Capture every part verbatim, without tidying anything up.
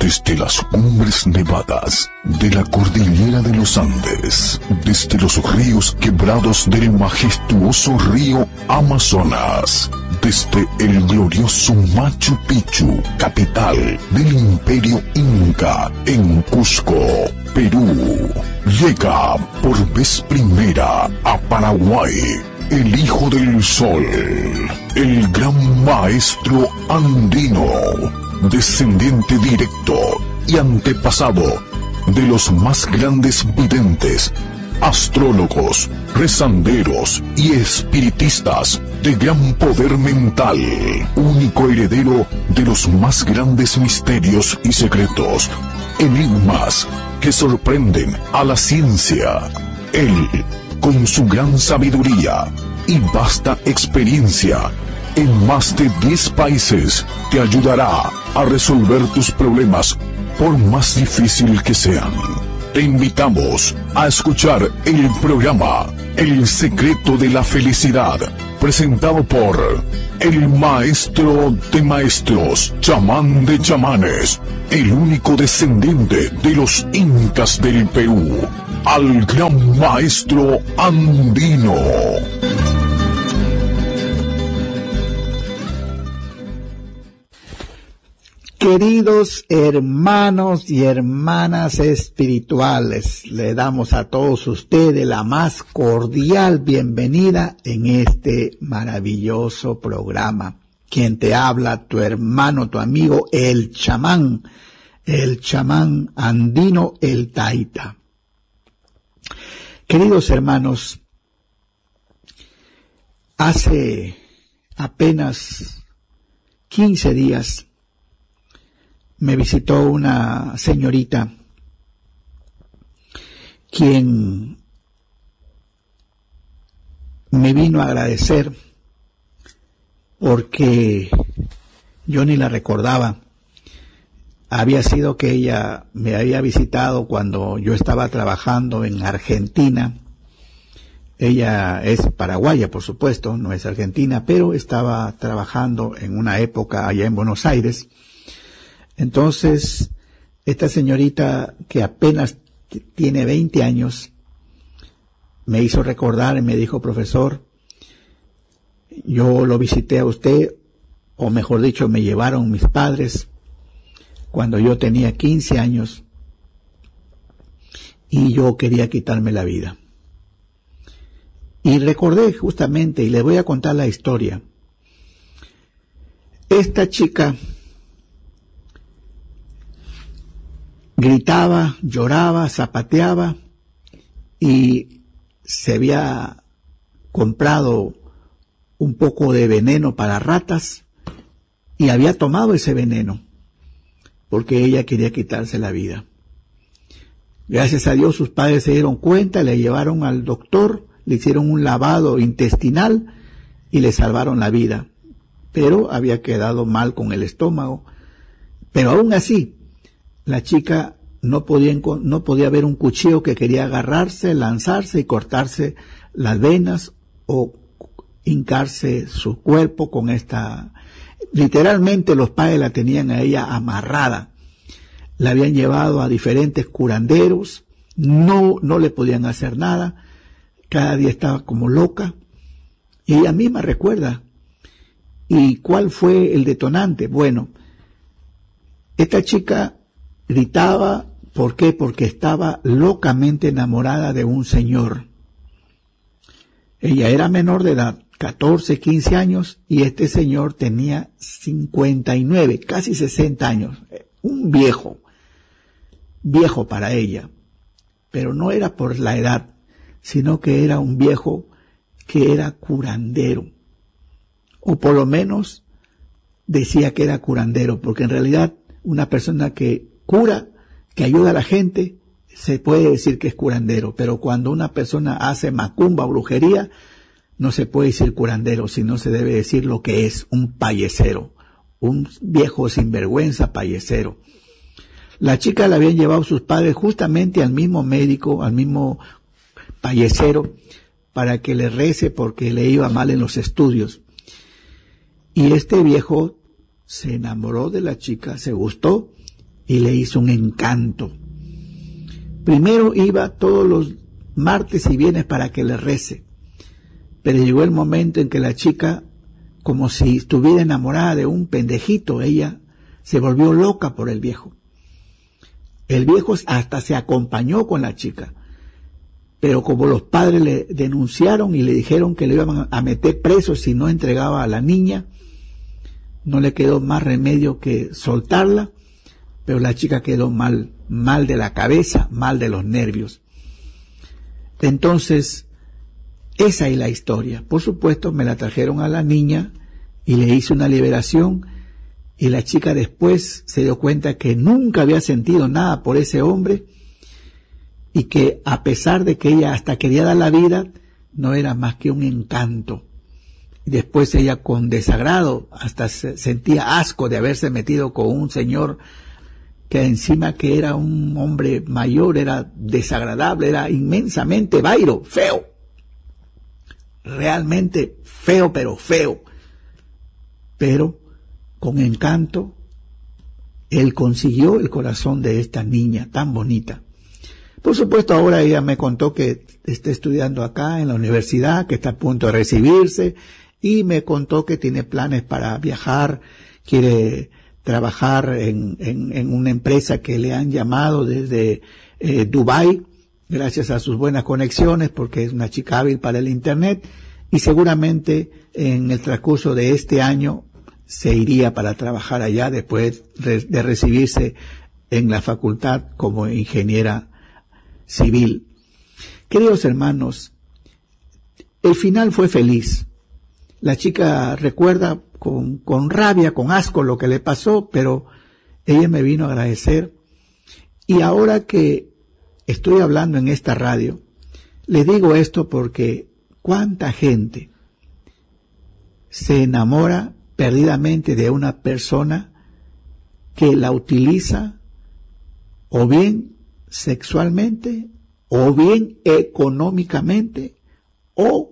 Desde las cumbres nevadas de la cordillera de los Andes, desde los ríos quebrados del majestuoso río Amazonas, desde el glorioso Machu Picchu, capital del Imperio Inca, en Cusco, Perú, llega por vez primera a Paraguay el Hijo del Sol, el gran maestro andino, descendiente directo y antepasado de los más grandes videntes, astrólogos, rezanderos y espiritistas de gran poder mental, único heredero de los más grandes misterios y secretos, enigmas que sorprenden a la ciencia. Él, con su gran sabiduría y vasta experiencia en más de diez países, te ayudará a resolver tus problemas por más difícil que sean. Te invitamos a escuchar el programa El Secreto de la Felicidad, presentado por el maestro de maestros, chamán de chamanes, el único descendiente de los incas del Perú, al gran maestro andino. Queridos hermanos y hermanas espirituales, le damos a todos ustedes la más cordial bienvenida en este maravilloso programa. Quien te habla, tu hermano, tu amigo, el chamán, el chamán andino, el taita. Queridos hermanos, hace apenas quince días me visitó una señorita quien me vino a agradecer porque yo ni la recordaba. Había sido que ella me había visitado cuando yo estaba trabajando en Argentina. Ella es paraguaya, por supuesto, no es argentina, pero estaba trabajando en una época allá en Buenos Aires. Entonces, esta señorita que apenas tiene veinte años, me hizo recordar y me dijo: profesor, yo lo visité a usted, o mejor dicho, me llevaron mis padres cuando yo tenía quince años y yo quería quitarme la vida. Y recordé justamente, y le voy a contar la historia. Esta chica gritaba, lloraba, zapateaba y se había comprado un poco de veneno para ratas y había tomado ese veneno porque ella quería quitarse la vida. Gracias a Dios sus padres se dieron cuenta, le llevaron al doctor, le hicieron un lavado intestinal y le salvaron la vida, pero había quedado mal con el estómago. Pero aún así, la chica no podía, no podía ver un cuchillo que quería agarrarse, lanzarse y cortarse las venas o hincarse su cuerpo con esta. Literalmente los padres la tenían a ella amarrada. La habían llevado a diferentes curanderos, no, no le podían hacer nada. Cada día estaba como loca. Y ella misma recuerda. ¿Y cuál fue el detonante? Bueno, esta chica gritaba, ¿por qué? Porque estaba locamente enamorada de un señor. Ella era menor de edad, catorce, quince años, y este señor tenía cincuenta y nueve, casi sesenta años. Un viejo, viejo para ella. Pero no era por la edad, sino que era un viejo que era curandero. O por lo menos decía que era curandero, porque en realidad una persona que cura, que ayuda a la gente, se puede decir que es curandero, pero cuando una persona hace macumba o brujería, no se puede decir curandero, sino se debe decir lo que es, un payesero, un viejo sinvergüenza payesero. La chica la habían llevado sus padres justamente al mismo médico, al mismo payesero, para que le rece porque le iba mal en los estudios. Y este viejo se enamoró de la chica, se gustó, y le hizo un encanto. Primero iba todos los martes y viernes para que le rece, pero llegó el momento en que la chica, como si estuviera enamorada de un pendejito, ella se volvió loca por el viejo. El viejo hasta se acompañó con la chica, pero como los padres le denunciaron y le dijeron que le iban a meter preso si no entregaba a la niña, no le quedó más remedio que soltarla, pero la chica quedó mal, mal de la cabeza, mal de los nervios. Entonces, esa es la historia. Por supuesto, me la trajeron a la niña y le hice una liberación, y la chica después se dio cuenta que nunca había sentido nada por ese hombre, y que a pesar de que ella hasta quería dar la vida, no era más que un encanto. Después ella, con desagrado, hasta se sentía asco de haberse metido con un señor que encima que era un hombre mayor, era desagradable, era inmensamente vairo, feo, realmente feo, pero feo, pero con encanto él consiguió el corazón de esta niña tan bonita. Por supuesto, ahora ella me contó que está estudiando acá en la universidad, que está a punto de recibirse, y me contó que tiene planes para viajar, quiere trabajar en, en, en una empresa que le han llamado desde eh, Dubái, gracias a sus buenas conexiones, porque es una chica hábil para el internet, y seguramente en el transcurso de este año se iría para trabajar allá después de recibirse en la facultad como ingeniera civil. Queridos hermanos, el final fue feliz. La chica recuerda con, con rabia, con asco lo que le pasó, pero ella me vino a agradecer. Y ahora que estoy hablando en esta radio, le digo esto porque cuánta gente se enamora perdidamente de una persona que la utiliza o bien sexualmente, o bien económicamente, o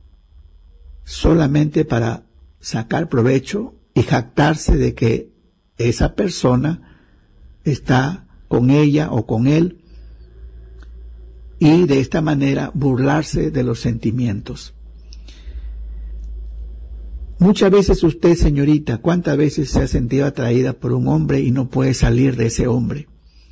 solamente para sacar provecho y jactarse de que esa persona está con ella o con él, y de esta manera burlarse de los sentimientos. Muchas veces usted, señorita, ¿cuántas veces se ha sentido atraída por un hombre y no puede salir de ese hombre?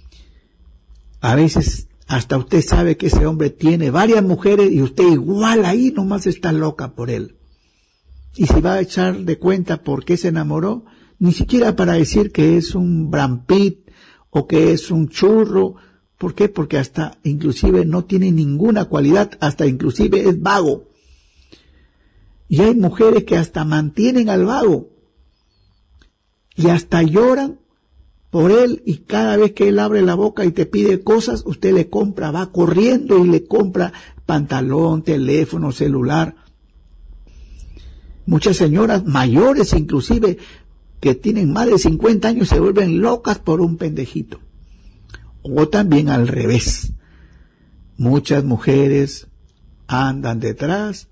A veces hasta usted sabe que ese hombre tiene varias mujeres y usted igual ahí nomás está loca por él. Y si va a echar de cuenta por qué se enamoró, ni siquiera para decir que es un brampit o que es un churro. ¿Por qué? Porque hasta inclusive no tiene ninguna cualidad, hasta inclusive es vago. Y hay mujeres que hasta mantienen al vago y hasta lloran por él, y cada vez que él abre la boca y te pide cosas, usted le compra, va corriendo y le compra pantalón, teléfono, celular. Muchas señoras mayores inclusive que tienen más de cincuenta años se vuelven locas por un pendejito. O también al revés. Muchas mujeres andan detrás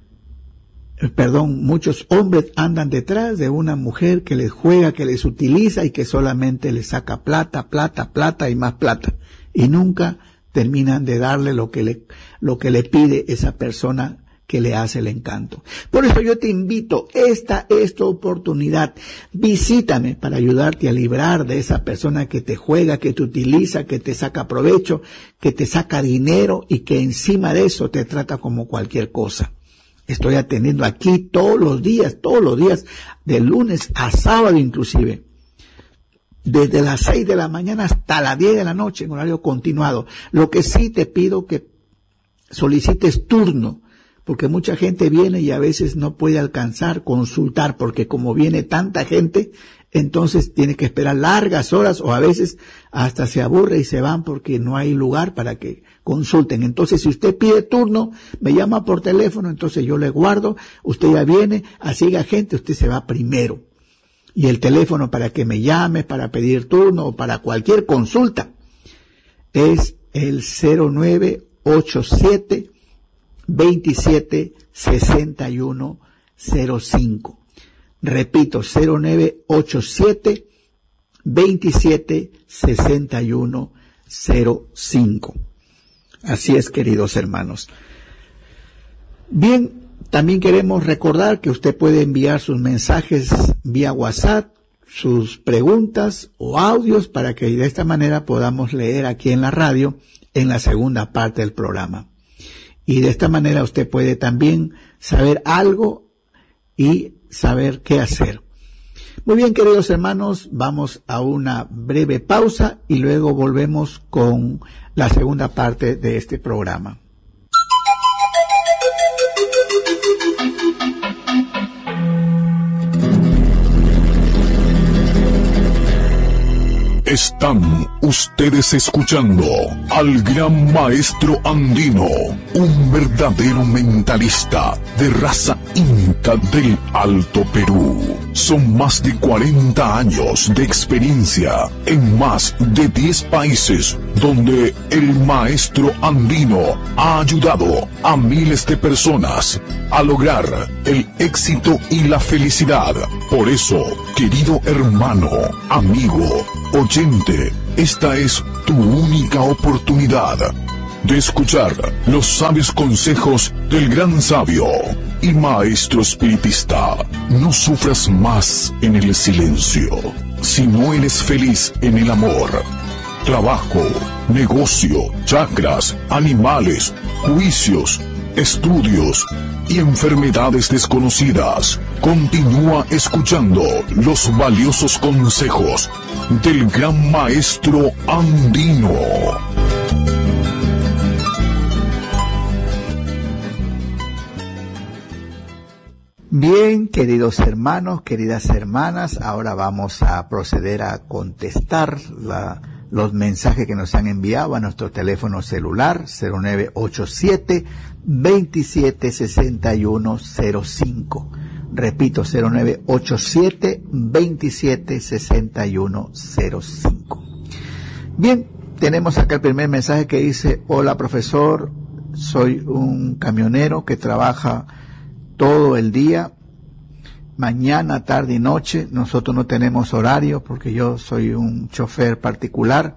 Perdón, muchos hombres andan detrás de una mujer que les juega, que les utiliza y que solamente les saca plata, plata, plata y más plata. Y nunca terminan de darle lo que le, lo que le pide esa persona que le hace el encanto. Por eso yo te invito, esta es tu oportunidad. Visítame para ayudarte a librar de esa persona que te juega, que te utiliza, que te saca provecho, que te saca dinero y que encima de eso te trata como cualquier cosa. Estoy atendiendo aquí todos los días, todos los días, de lunes a sábado inclusive, desde las seis de la mañana hasta las diez de la noche en horario continuado. Lo que sí te pido que solicites turno, porque mucha gente viene y a veces no puede alcanzar, consultar, porque como viene tanta gente, entonces tiene que esperar largas horas o a veces hasta se aburre y se van porque no hay lugar para que consulten. Entonces, si usted pide turno, me llama por teléfono, entonces yo le guardo, usted ya viene, así la gente, usted se va primero. Y el teléfono para que me llame, para pedir turno o para cualquier consulta, es el cero nueve ocho siete, veintisiete, sesenta y uno cero cinco. Repito, cero nueve ocho siete, veintisiete sesenta y uno cero cinco. Así es, queridos hermanos. Bien, también queremos recordar que usted puede enviar sus mensajes vía WhatsApp, sus preguntas o audios para que de esta manera podamos leer aquí en la radio en la segunda parte del programa. Y de esta manera usted puede también saber algo y saber qué hacer. Muy bien, queridos hermanos, vamos a una breve pausa y luego volvemos con la segunda parte de este programa. Están ustedes escuchando al gran maestro andino, un verdadero mentalista de raza inca del Alto Perú. Son más de cuarenta años de experiencia en más de diez países donde el maestro andino ha ayudado a miles de personas a lograr el éxito y la felicidad. Por eso, querido hermano, amigo, oyente, esta es tu única oportunidad de escuchar los sabios consejos del gran sabio y maestro espiritista. No sufras más en el silencio, si no eres feliz en el amor, trabajo, negocio, chakras, animales, juicios, estudios y enfermedades desconocidas. Continúa escuchando los valiosos consejos del gran maestro andino. Bien, queridos hermanos, queridas hermanas, ahora vamos a proceder a contestar la, los mensajes que nos han enviado a nuestro teléfono celular cero nueve ocho siete, veintisiete sesenta y uno cero cinco. Repito, cero nueve ocho siete, veintisiete sesenta y uno cero cinco. Bien, tenemos acá el primer mensaje que dice: hola profesor, soy un camionero que trabaja todo el día, mañana, tarde y noche. Nosotros no tenemos horario porque yo soy un chofer particular.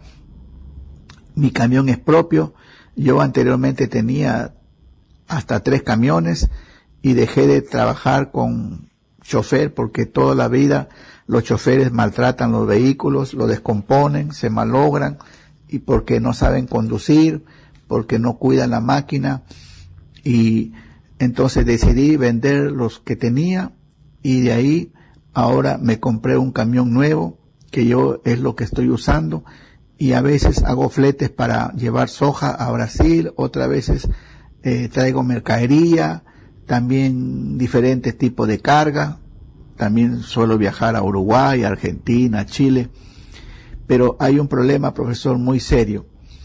Mi camión es propio. Yo anteriormente tenía hasta tres camiones y dejé de trabajar con chofer porque toda la vida los choferes maltratan los vehículos, lo descomponen, se malogran, y porque no saben conducir, porque no cuidan la máquina. Y entonces decidí vender los que tenía y de ahí ahora me compré un camión nuevo que yo es lo que estoy usando, y a veces hago fletes para llevar soja a Brasil, otras veces eh, traigo mercadería, también diferentes tipos de carga, también suelo viajar a Uruguay, Argentina, Chile, pero hay un problema, profesor, muy serio.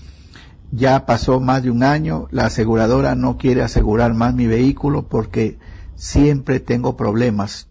Ya pasó más de un año, la aseguradora no quiere asegurar más mi vehículo porque siempre tengo problemas.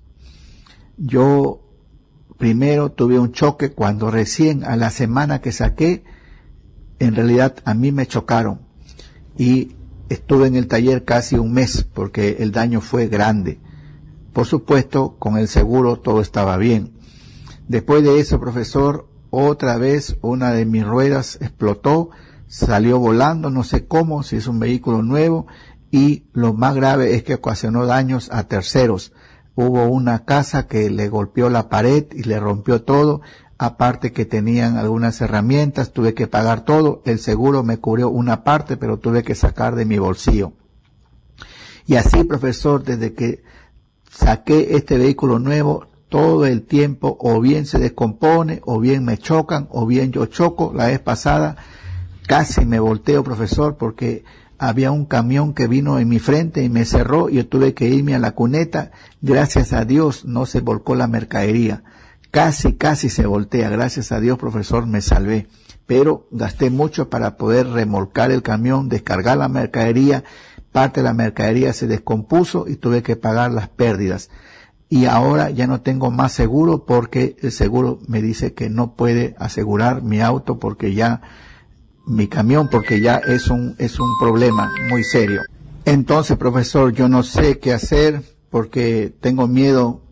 Yo primero tuve un choque cuando recién a la semana que saqué, en realidad a mí me chocaron y estuve en el taller casi un mes porque el daño fue grande. Por supuesto, con el seguro todo estaba bien. Después de eso, profesor, otra vez una de mis ruedas explotó, salió volando, no sé cómo, si es un vehículo nuevo, y lo más grave es que ocasionó daños a terceros. Hubo una casa que le golpeó la pared y le rompió todo, aparte que tenían algunas herramientas, tuve que pagar todo, el seguro me cubrió una parte, pero tuve que sacar de mi bolsillo. Y así, profesor, desde que saqué este vehículo nuevo, todo el tiempo o bien se descompone, o bien me chocan, o bien yo choco. La vez pasada casi me volteo, profesor, porque había un camión que vino en mi frente y me cerró y yo tuve que irme a la cuneta. Gracias a Dios no se volcó la mercadería. Casi, casi se voltea. Gracias a Dios, profesor, me salvé. Pero gasté mucho para poder remolcar el camión, descargar la mercadería. Parte de la mercadería se descompuso y tuve que pagar las pérdidas. Y ahora ya no tengo más seguro porque el seguro me dice que no puede asegurar mi auto porque ya mi camión, porque ya es un, es un problema muy serio. Entonces, profesor, yo no sé qué hacer porque tengo miedo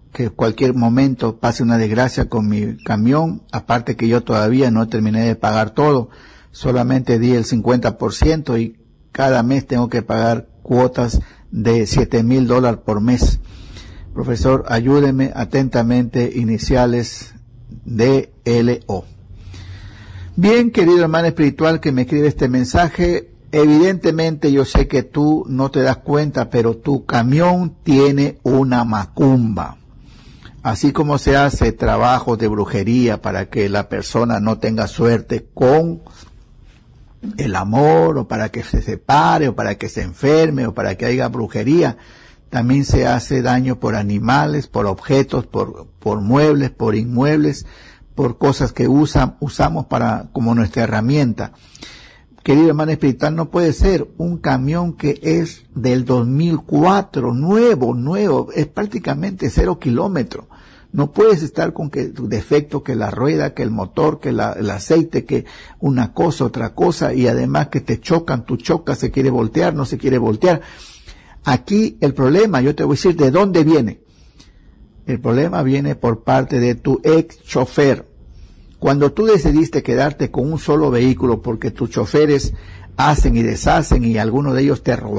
que cualquier momento pase una desgracia con mi camión, aparte que yo todavía no terminé de pagar todo, solamente di el cincuenta por ciento y cada mes tengo que pagar cuotas de siete mil dólares por mes. Profesor, ayúdeme atentamente, iniciales D L O. Bien, querido hermano espiritual que me escribe este mensaje, evidentemente yo sé que tú no te das cuenta, pero tu camión tiene una macumba. Así como se hace trabajos de brujería para que la persona no tenga suerte con el amor, o para que se separe, o para que se enferme, o para que haya brujería, también se hace daño por animales, por objetos, por, por muebles, por inmuebles, por cosas que usan, usamos para, como nuestra herramienta. Querido hermano espiritual, no puede ser un camión que es del dos mil cuatro, nuevo, nuevo, es prácticamente cero kilómetros. No puedes estar con que defecto, que la rueda, que el motor, que la, el aceite, que una cosa, otra cosa, y además que te chocan, tú chocas, se quiere voltear, no se quiere voltear. Aquí el problema, yo te voy a decir de dónde viene. El problema viene por parte de tu ex chofer. Cuando tú decidiste quedarte con un solo vehículo porque tus choferes hacen y deshacen y algunos de ellos te robaron,